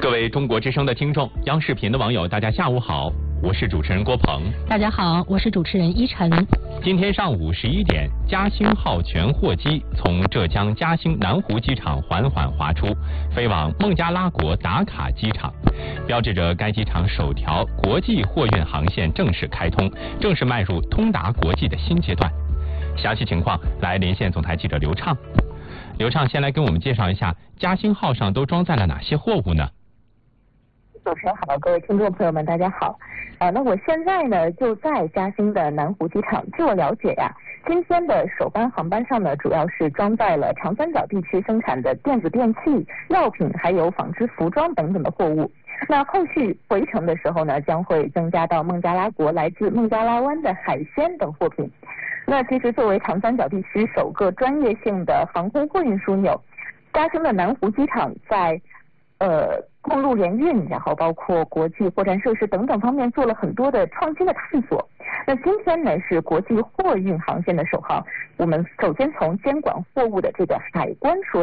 各位中国之声的听众，央视频的网友，大家下午好，我是主持人郭鹏。 大家好，我是主持人依晨。 今天上午11点，嘉兴号全货机从浙江嘉兴南湖机场缓缓滑出，飞往孟加拉国达卡机场，标志着该机场首条国际货运航线正式开通，正式迈入通达国际的新阶段。详细情况来连线总台记者刘畅。刘畅先来给我们介绍一下嘉兴号上都装载了哪些货物呢？ 主持人好，各位听众朋友们，大家好。那我现在呢就在嘉兴的南湖机场。据我了解呀，今天的首班航班上呢，主要是装载了长三角地区生产的电子电器、药品，还有纺织服装等等的货物。那后续回程的时候呢，将会增加到孟加拉国来自孟加拉湾的海鲜等货品。那其实作为长三角地区首个专业性的航空货运枢纽，嘉兴的南湖机场在公路联运，然后包括国际货站设施等等方面做了很多的创新的探索。那今天呢是国际货运航线的首航，我们首先从监管货物的这个海关说